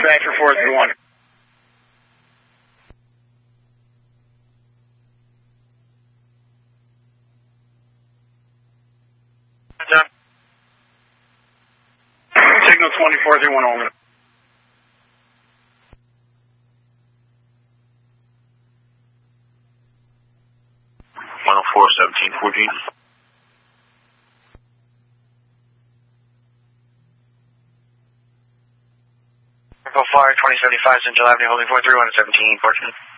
back for 431. Signal 2431 over. 104-17-14. Flyer 2075, Central Avenue, holding 431 at 17-14.